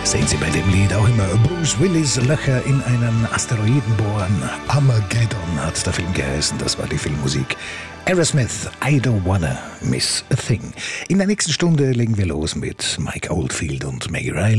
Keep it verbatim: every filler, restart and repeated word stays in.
Sehen Sie bei dem Lied auch immer Bruce Willis Löcher in einen Asteroiden bohren. Armageddon hat der Film geheißen, das war die Filmmusik. Aerosmith, I Don't Wanna Miss a Thing. In der nächsten Stunde legen wir los mit Mike Oldfield und Maggie Riley.